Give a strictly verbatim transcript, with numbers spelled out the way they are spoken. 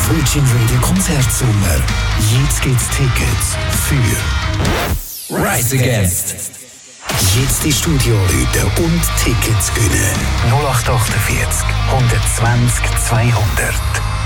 Virgin Radio Konzertsommer. Jetzt gibt's Tickets für Rise Against. Jetzt ins Studio rufen und Tickets gewinnen. null acht acht vier, eins zwei null, zweihundert.